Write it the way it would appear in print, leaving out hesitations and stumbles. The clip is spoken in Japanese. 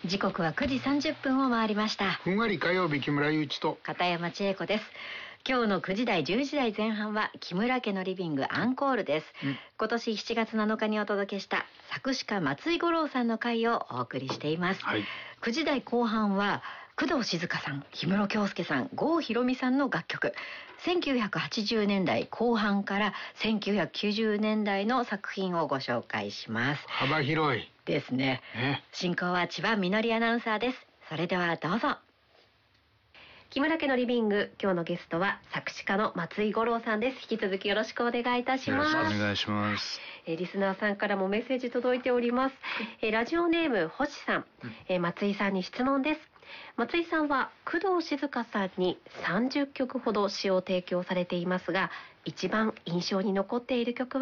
時刻は9時30分を回りました。 ふんわり火曜日、木村祐一と片山千恵子です。今日の9時台10時台前半は木村家のリビングアンコールです。今年7月7日にお届けした作詞家松井五郎さんの回をお送りしています。9時台後半は工藤静香さん、氷室京介さん、郷ひろみさんの楽曲、1980年代後半から1990年代の作品をご紹介します。 幅広いですね。進行は千葉みのりアナウンサーです。それではどうぞ。 木村家のリビング、今日のゲストは作詞家の松井五郎さんです。引き続きよろしくお願いいたします。 よろしくお願いします。 リスナーさんからもメッセージ届いております。ラジオネーム星さん、松井さんに質問です。松井さんは工藤静香さんに30曲ほど詩を提供されていますが、一番印象に残っている曲は